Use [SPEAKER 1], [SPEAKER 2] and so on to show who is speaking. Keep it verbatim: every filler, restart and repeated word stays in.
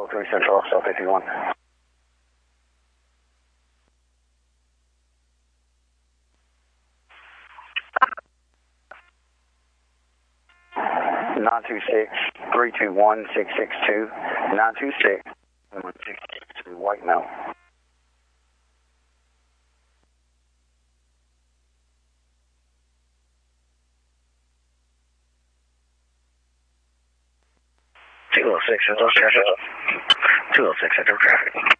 [SPEAKER 1] three Central, South fifty-one. nine two six, three two one, six six two, nine two six, one six two, White Mountain. two oh six, Central Traffic. two oh six, Central Traffic.